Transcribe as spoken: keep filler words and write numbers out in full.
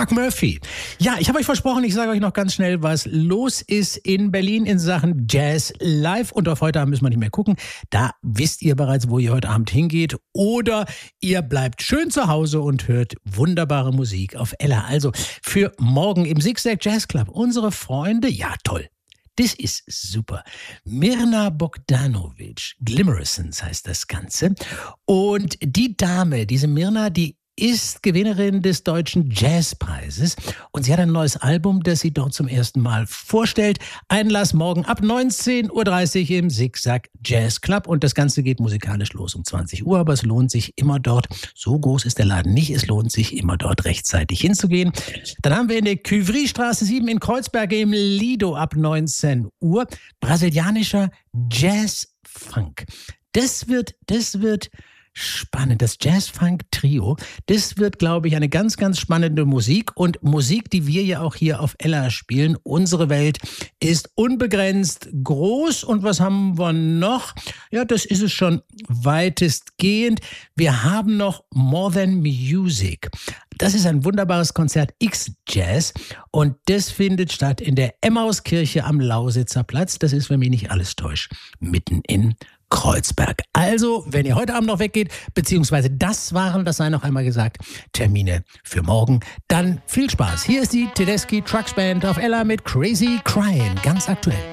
Mark Murphy. Ja, ich habe euch versprochen, ich sage euch noch ganz schnell, was los ist in Berlin in Sachen Jazz Live. Und auf heute Abend müssen wir nicht mehr gucken. Da wisst ihr bereits, wo ihr heute Abend hingeht. Oder ihr bleibt schön zu Hause und hört wunderbare Musik auf Ella. Also für morgen im Zigzag Jazz Club. Unsere Freunde, ja toll. Das ist super. Mirna Bogdanovic, Glimmerisons heißt das Ganze. Und die Dame, diese Mirna, die ist Gewinnerin des Deutschen Jazzpreises und sie hat ein neues Album, das sie dort zum ersten Mal vorstellt. Einlass morgen ab neunzehn Uhr dreißig im Zigzag Jazz Club und das Ganze geht musikalisch los um zwanzig Uhr, aber es lohnt sich immer dort, so groß ist der Laden nicht, es lohnt sich immer dort rechtzeitig hinzugehen. Dann haben wir in der Cuvry-Straße sieben in Kreuzberg im Lido ab neunzehn Uhr brasilianischer Jazz-Funk. Das wird, das wird spannend. Das Jazz-Funk-Trio, das wird, glaube ich, eine ganz, ganz spannende Musik und Musik, die wir ja auch hier auf Ella spielen. Unsere Welt ist unbegrenzt groß und was haben wir noch? Ja, das ist es schon weitestgehend. Wir haben noch More Than Music. Das ist ein wunderbares Konzert X-Jazz und das findet statt in der Emmauskirche am Lausitzer Platz. Das ist, wenn mich nicht alles täuscht, mitten in Kreuzberg. Also, wenn ihr heute Abend noch weggeht, beziehungsweise das waren, das sei noch einmal gesagt, Termine für morgen, dann viel Spaß. Hier ist die Tedeschi Trucks Band auf Ella mit Crazy Crying, ganz aktuell.